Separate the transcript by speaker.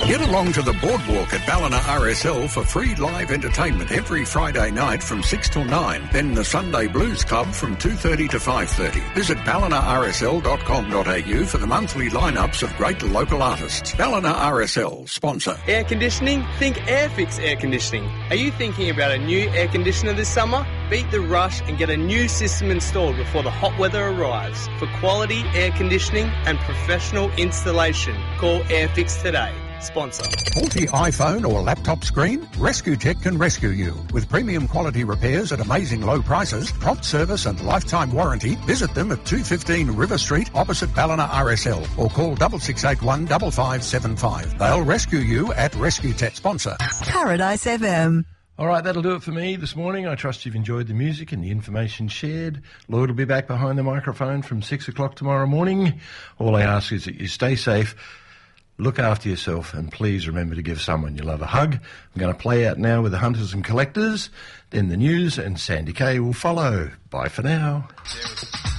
Speaker 1: Get along to the boardwalk at Ballina RSL for free live entertainment every Friday night from 6 till 9. Then the Sunday Blues Club from 2:30 to 5:30. Visit ballinarsl.com.au for the monthly lineups of great local artists. Ballina RSL, sponsor.
Speaker 2: Air conditioning? Think Airfix Air Conditioning. Are you thinking about a new air conditioner this summer? Beat the rush and get a new system installed before the hot weather arrives. For quality air conditioning and professional installation, call Airfix today. Sponsor.
Speaker 1: Faulty iPhone or laptop screen? Rescue Tech can rescue you. With premium quality repairs at amazing low prices, prompt service and lifetime warranty, visit them at 215 River Street opposite Ballina RSL or call 6681 5575. They'll rescue you at Rescue Tech. Sponsor.
Speaker 3: Paradise FM.
Speaker 4: All right, that'll do it for me this morning. I trust you've enjoyed the music and the information shared. Lloyd will be back behind the microphone from 6 o'clock tomorrow morning. All I ask is that you stay safe, look after yourself, and please remember to give someone you love a hug. I'm going to play out now with the Hunters and Collectors, then the news, and Sandy Kay will follow. Bye for now.